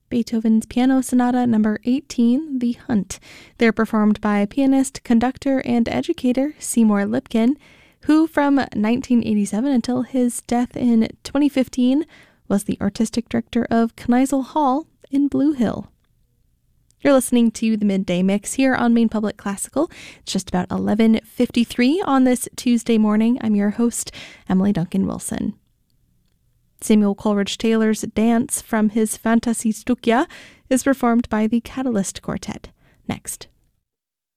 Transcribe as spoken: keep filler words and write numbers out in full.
Beethoven's Piano Sonata Number eighteen, The Hunt. They're performed by pianist, conductor, and educator Seymour Lipkin, who from nineteen eighty-seven until his death in twenty fifteen was the artistic director of Kneisel Hall in Blue Hill. You're listening to the Midday Mix here on Maine Public Classical. It's just about eleven fifty-three on this Tuesday morning. I'm your host, Emily Duncan Wilson. Samuel Coleridge Taylor's Dance from his Fantasiestücke is performed by the Catalyst Quartet. Next.